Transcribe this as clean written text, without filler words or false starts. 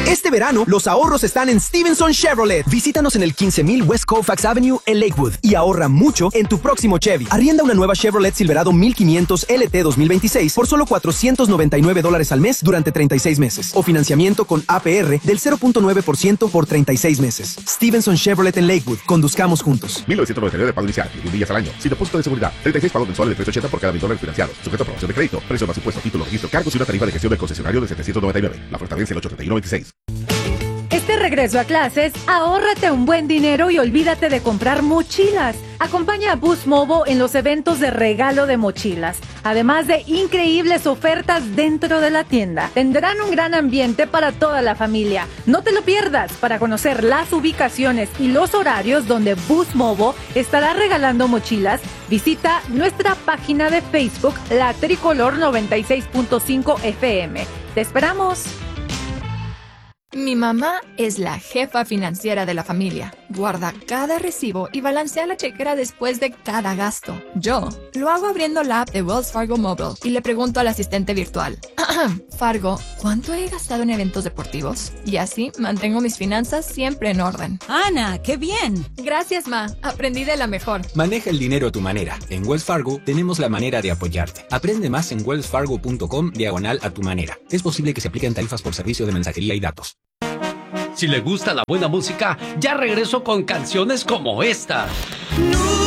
Este verano, los ahorros están en Stevenson Chevrolet. Visítanos en el 15000 West Colfax Avenue en Lakewood y ahorra mucho en tu próximo Chevy. Arrienda una nueva Chevrolet Silverado 1500 LT 2026 por solo $499 al mes durante 36 meses. O financiamiento con APR del 0.9% por 36 meses. Stevenson Chevrolet en Lakewood. Conduzcamos juntos. 1999 de pago inicial, 1000 millas al año, sin depósito de seguridad, 36 pagos mensuales de $380 por cada $1,000 financiados, sujeto a aprobación de crédito, precio más impuesto, título, registro, cargos y una tarifa de gestión del concesionario de $799. La oferta vence el 8/31/26. Este regreso a clases, ahórrate un buen dinero y olvídate de comprar mochilas. Acompaña a Boost Mobile en los eventos de regalo de mochilas, además de increíbles ofertas dentro de la tienda. Tendrán un gran ambiente para toda la familia. No te lo pierdas. Para conocer las ubicaciones y los horarios donde Boost Mobile estará regalando mochilas, visita nuestra página de Facebook, La Tricolor 96.5 FM. ¡Te esperamos! Mi mamá es la jefa financiera de la familia. Guarda cada recibo y balancea la chequera después de cada gasto. Yo lo hago abriendo la app de Wells Fargo Mobile y le pregunto al asistente virtual: Fargo, ¿cuánto he gastado en eventos deportivos? Y así mantengo mis finanzas siempre en orden. ¡Ana, qué bien! Gracias, Ma. Aprendí de la mejor. Maneja el dinero a tu manera. En Wells Fargo tenemos la manera de apoyarte. Aprende más en wellsfargo.com/a tu manera. Es posible que se apliquen tarifas por servicio de mensajería y datos. Si le gusta la buena música, ya regreso con canciones como esta.